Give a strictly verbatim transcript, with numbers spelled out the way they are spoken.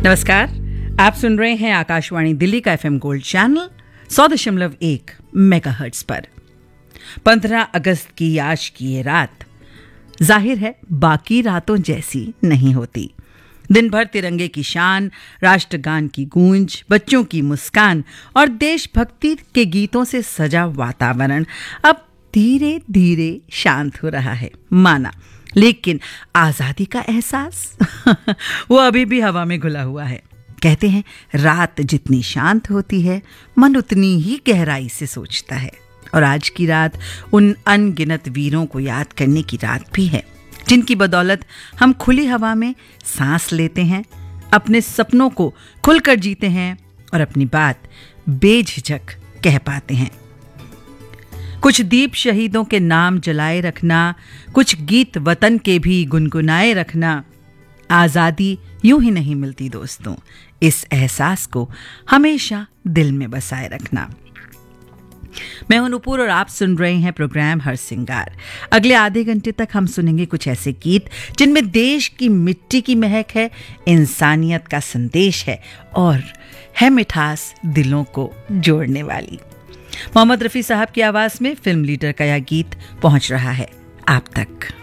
नमस्कार, आप सुन रहे हैं आकाशवाणी दिल्ली का एफएम गोल्ड चैनल सौ दशमलव एक मेगाहर्ट्ज पर। पंद्रह अगस्त की आज की ये रात जाहिर है बाकी रातों जैसी नहीं होती। दिन भर तिरंगे की शान, राष्ट्रगान की गूंज, बच्चों की मुस्कान और देशभक्ति के गीतों से सजा वातावरण अब धीरे धीरे शांत हो रहा है, माना। लेकिन आजादी का एहसास वो अभी भी हवा में घुला हुआ है। कहते हैं रात जितनी शांत होती है, मन उतनी ही गहराई से सोचता है। और आज की रात उन अनगिनत वीरों को याद करने की रात भी है, जिनकी बदौलत हम खुली हवा में सांस लेते हैं, अपने सपनों को खुलकर जीते हैं और अपनी बात बेझिझक कह पाते हैं। कुछ दीप शहीदों के नाम जलाए रखना, कुछ गीत वतन के भी गुनगुनाए रखना। आजादी यूं ही नहीं मिलती दोस्तों, इस एहसास को हमेशा दिल में बसाए रखना। मैं हूं नूपुर और आप सुन रहे हैं प्रोग्राम हर सिंगार। अगले आधे घंटे तक हम सुनेंगे कुछ ऐसे गीत जिनमें देश की मिट्टी की महक है, इंसानियत का संदेश है और है मिठास दिलों को जोड़ने वाली। मोहम्मद रफी साहब की आवाज में फिल्म लीडर का यह गीत पहुंच रहा है आप तक।